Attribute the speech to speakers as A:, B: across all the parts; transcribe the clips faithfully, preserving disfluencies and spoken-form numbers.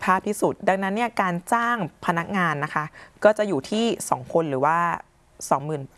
A: ภาพที่สุดดังนั้นเนี่ยการจ้างพนักงานนะคะก็จะอยู่ที่สองคนหรือว่า สองหมื่น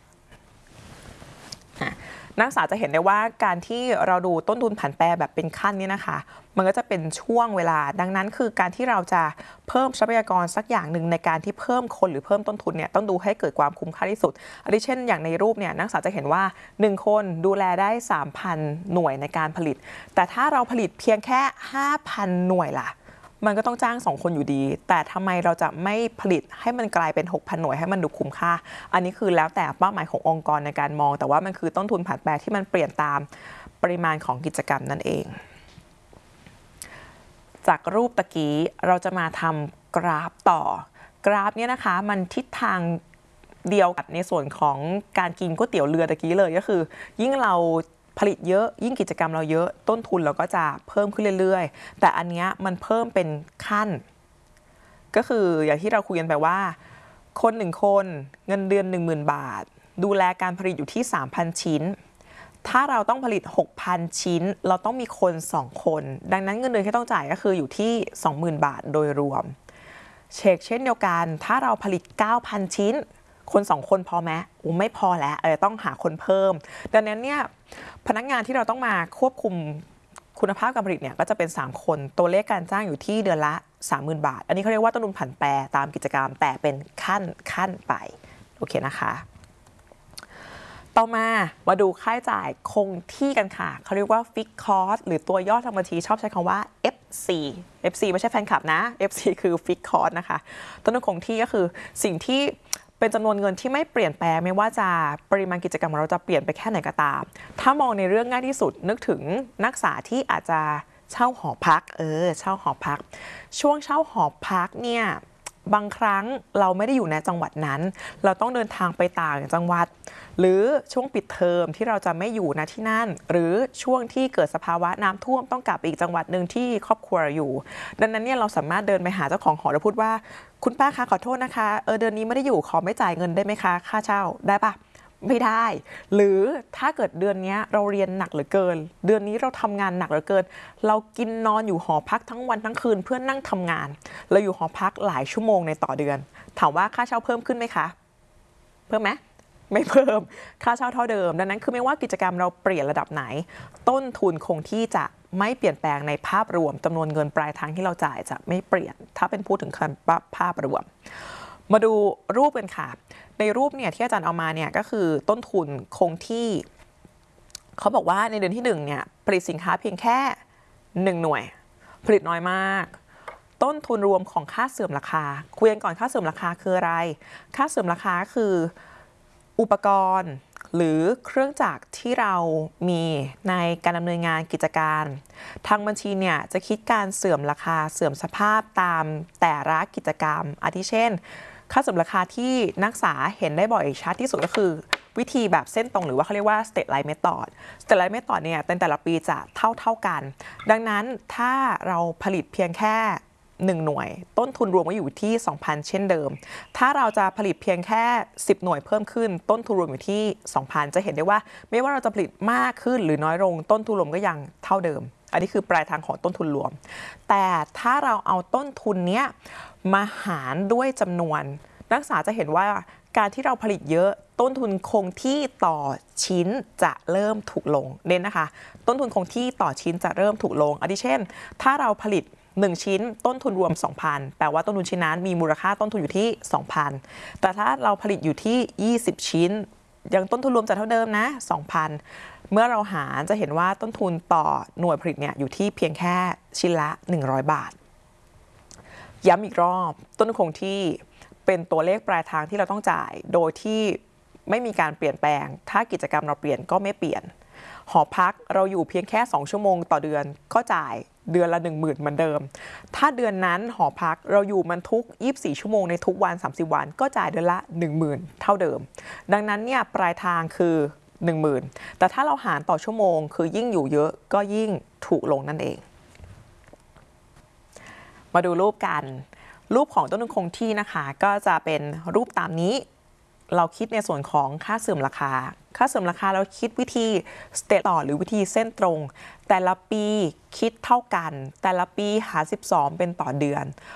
A: นักศึกษาจะเห็นได้ว่าการที่เราดูต้นทุนผันแปรแบบเป็นขั้นนี้นะคะมันก็จะเป็นช่วงเวลาดังนั้นคือการที่เราจะเพิ่มทรัพยากรสักอย่างหนึ่งในการที่เพิ่มคนหรือเพิ่มต้นทุนเนี่ยต้องดูให้เกิดความคุ้มค่าที่สุดอันนี้เช่นอย่างในรูปเนี่ยนักศึกษาจะเห็นว่าหนึ่งคนดูแลได้ สามพัน หน่วยในการผลิตแต่ถ้าเราผลิตเพียงแค่ ห้าพัน หน่วยล่ะมันก็ต้องจ้างสองคนอยู่ดีแต่ทำไมเราจะไม่ผลิตให้มันกลายเป็น หกพัน หน่วยให้มันดูคุ้มค่าอันนี้คือแล้วแต่เป้าหมายขององค์กรในการมองแต่ว่ามันคือต้นทุนผันแปรที่มันเปลี่ยนตามปริมาณของกิจกรรมนั่นเองจากรูปตะกี้เราจะมาทำกราฟต่อกราฟเนี่ยนะคะมันทิศทางเดียวกับในส่วนของการกินก๋วยเตี๋ยวเรือตะกี้เลยก็คือยิ่งเราผลิตเยอะยิ่งกิจกรรมเราเยอะต้นทุนเราก็จะเพิ่มขึ้นเรื่อยๆแต่อันนี้มันเพิ่มเป็นขั้นก็คืออย่างที่เราคุยกันไปว่าคนหนึ่งคนเงินเดือน หนึ่งหมื่น บาทดูแลการผลิตอยู่ที่ สามพัน ชิ้นถ้าเราต้องผลิต หกพัน ชิ้นเราต้องมีคนสองคนดังนั้นเงินเดือนที่ต้องจ่ายก็คืออยู่ที่ สองหมื่น บาทโดยรวมเช็คเช่นเดียวกันถ้าเราผลิต เก้าพัน ชิ้นคนสองคนพอไหมโอ้ไม่พอแล้วเออต้องหาคนเพิ่มดังนั้นเนี่ยพนักงานที่เราต้องมาควบคุมคุณภาพการผลิตเนี่ยก็จะเป็นสามคนตัวเลขการจ้างอยู่ที่เดือนละ สามหมื่น บาทอันนี้เขาเรียกว่าต้นทุนผันแปรตามกิจกรรมแต่เป็นขั้นขั้นไปโอเคนะคะต่อมามาดูค่าใช้จ่ายคงที่กันค่ะเขาเรียกว่า Fixed Cost หรือตัวย่อทางบัญชีชอบใช้คำว่า เอฟ ซี เอฟ ซี ไม่ใช่แฟนคลับนะ เอฟ ซี คือ Fixed Cost นะคะต้นทุนคงที่ก็คือสิ่งที่เป็นจำนวนเงินที่ไม่เปลี่ยนแปลงไม่ว่าจะปริมาณกิจกรรมของเราจะเปลี่ยนไปแค่ไหนก็ตามถ้ามองในเรื่องง่ายที่สุดนึกถึงนักศึกษาที่อาจจะเช่าหอพักเออเช่าหอพักช่วงเช่าหอพักเนี่ยบางครั้งเราไม่ได้อยู่ในจังหวัดนั้นเราต้องเดินทางไปต่างจังหวัดหรือช่วงปิดเทอมที่เราจะไม่อยู่ณที่นั่นหรือช่วงที่เกิดสภาวะน้ำท่วมต้องกลับไปอีกจังหวัดหนึ่งที่ครอบครัวอยู่ดังนั้นเนี่ยเราสามารถเดินไปหาเจ้าของหอแล้วพูดว่าคุณป้าคะขอโทษนะคะเออเดือนนี้ไม่ได้อยู่ขอไม่จ่ายเงินได้ไหมคะค่าเช่าได้ปะไม่ได้หรือถ้าเกิดเดือนนี้เราเรียนหนักเหลือเกินเดือนนี้เราทำงานหนักเหลือเกินเรากินนอนอยู่หอพักทั้งวันทั้งคืนเพื่อนั่งทำงานเราอยู่หอพักหลายชั่วโมงในต่อเดือนถามว่าค่าเช่าเพิ่มขึ้นไหมคะเพิ่มไหมไม่เพิ่มค่าเช่าเท่าเดิมดังนั้นคือไม่ว่ากิจกรรมเราเปลี่ยนระดับไหนต้นทุนคงที่จะไม่เปลี่ยนแปลงในภาพรวมจำนวนเงินปลายทางที่เราจ่ายจะไม่เปลี่ยนถ้าเป็นพูดถึงภาพรวมมาดูรูปกันค่ะในรูปเนี่ยที่อาจารย์เอามาเนี่ยก็คือต้นทุนคงที่เขาบอกว่าในเดือนที่หนึ่งเนี่ยผลิตสินค้าเพียงแค่หนึ่งหน่วยผลิตน้อยมากต้นทุนรวมของค่าเสื่อมราคาคุยกันก่อนค่าเสื่อมราคาคืออะไรค่าเสื่อมราคาคืออุปกรณ์หรือเครื่องจักรที่เรามีในการดำเนินงานกิจการทางบัญชีเนี่ยจะคิดการเสื่อมราคาเสื่อมสภาพตามแต่ละกิจกรรมอาทิเช่นค่าเสื่อมราคาที่นักศึกษาเห็นได้บ่อยชัดที่สุดก็คือวิธีแบบเส้นตรงหรือว่าเขาเรียกว่า straight line method straight line method เนี่ยในแต่ละปีจะเท่าเท่ากันดังนั้นถ้าเราผลิตเพียงแค่หนึ่งหน่วยต้นทุนรวมก็อยู่ที่ สองพัน เช่นเดิมถ้าเราจะผลิตเพียงแค่สิบหน่วยเพิ่มขึ้นต้นทุนรวมอยู่ที่ สองพัน จะเห็นได้ว่าไม่ว่าเราจะผลิตมากขึ้นหรือน้อยลงต้นทุนรวมก็ยังเท่าเดิมอันนี้คือปลายทางของต้นทุนรวมแต่ถ้าเราเอาต้นทุนเนี้ยมาหารด้วยจำนวนนักศึกษาจะเห็นว่าการที่เราผลิตเยอะต้นทุนคงที่ต่อชิ้นจะเริ่มถูกลงเน้นนะคะต้นทุนคงที่ต่อชิ้นจะเริ่มถูกลงอาทิเช่นถ้าเราผลิตหนึ่งชิ้นต้นทุนรวม สองพัน แปลว่าต้นทุนชิ้นนั้นมีมูลค่าต้นทุนอยู่ที่ สองพัน แต่ถ้าเราผลิตอยู่ที่ยี่สิบชิ้นยังต้นทุนรวมจะเท่าเดิมนะ สองพัน เมื่อเราหารจะเห็นว่าต้นทุนต่อหน่วยผลิตเนี่ยอยู่ที่เพียงแค่ชิ้นละหนึ่งร้อยบาทย้ำอีกรอบต้นทุนคงที่เป็นตัวเลขปลายทางที่เราต้องจ่ายโดยที่ไม่มีการเปลี่ยนแปลงถ้ากิจกรรมเราเปลี่ยนก็ไม่เปลี่ยนหอพักเราอยู่เพียงแค่สองชั่วโมงต่อเดือนก็จ่ายเดือนละ หนึ่งหมื่น เหมือนเดิมถ้าเดือนนั้นหอพักเราอยู่มันทุกยี่สิบสี่ชั่วโมงในทุกวันสามสิบวันก็จ่ายเดือนละ หนึ่งหมื่น เท่าเดิมดังนั้นเนี่ยปลายทางคือ หนึ่งหมื่น แต่ถ้าเราหารต่อชั่วโมงคือยิ่งอยู่เยอะก็ยิ่งถูกลงนั่นเองมาดูรูปกันรูปของต้นทุนคงที่นะคะก็จะเป็นรูปตามนี้เราคิดในส่วนของค่าเสื่อมราคาค่าเสื่อมราคาเราคิดวิธีสเตทต่อหรือวิธีเส้นตรงแต่ละปีคิดเท่ากันแต่ละปีหารสิบสองเป็นต่อเดือน